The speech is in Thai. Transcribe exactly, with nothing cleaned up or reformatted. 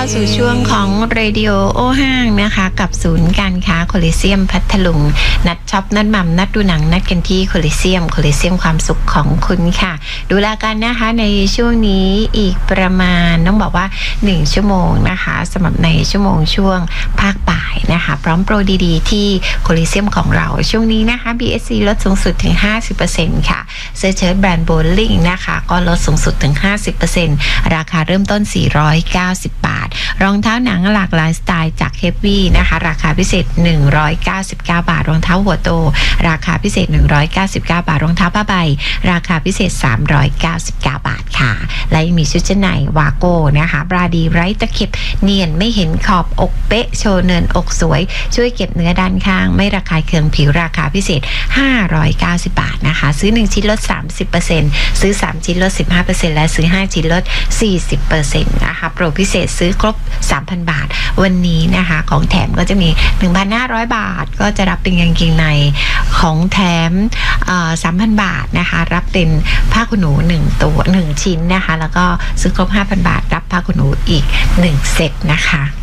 เข้าสู่ช่วงของเรดิโอโอห้างนะคะกับศูนย์การค้าโคลิเซียมพัทลุงนัดช็อปนัดมัมนัดดูหนังนัดกันที่โคลิเซียมโคลิเซียมความสุขของคุณค่ะดูแลกันนะคะในช่วงนี้อีกประมาณต้องบอกว่าหนึ่งชั่วโมงนะคะสำหรับในชั่วโมงช่วงภาคบ่ายนะคะพร้อมโปรดีๆที่โคลิเซียมของเราช่วงนี้นะคะ บี เอส ซี ลดสูงสุดถึง ห้าสิบเปอร์เซ็นต์ ค่ะเสื้อเชิ้ตแบรนด์โบลิ่งนะคะก็ลดสูงสุดถึง ห้าสิบเปอร์เซ็นต์ ราคาเริ่มต้นสี่ร้อยเก้าสิบบาทรองเท้าหนังหลากหลายสไตล์จากเฮฟวี่นะคะราคาพิเศษหนึ่งร้อยเก้าสิบเก้าบาทรองเท้าหัวโตราคาพิเศษหนึ่งร้อยเก้าสิบเก้าบาทรองเท้าผ้าใบราคาพิเศษสามร้อยเก้าสิบเก้าบาทค่ะและยังมีชุดชั้นในวาโก้นะคะบราดีไร้ตะเข็บเนียนไม่เห็นขอบอกเป๊ะโชว์เนินอกสวยช่วยเก็บเนื้อด้านข้างไม่ระคายเคืองผิวราคาพิเศษห้าร้อยเก้าสิบบาทนะคะซื้อหนึ่งชิ้นลด สามสิบเปอร์เซ็นต์ ซื้อสามชิ้นลด สิบห้าเปอร์เซ็นต์ และซื้อห้าชิ้นลด สี่สิบเปอร์เซ็นต์ นะคะโปรพิเศษซื้อครบ สามพันบาทวันนี้นะคะของแถมก็จะมี หนึ่งพันห้าร้อยบาทก็จะรับเป็นกางเกงในของแถมเอ่อ สามพันบาทนะคะรับเป็นผ้าขนหนูหนึ่งตัวหนึ่งชิ้นนะคะแล้วก็ซื้อครบ ห้าพันบาทรับผ้าขนหนูอีกหนึ่งเซตนะคะ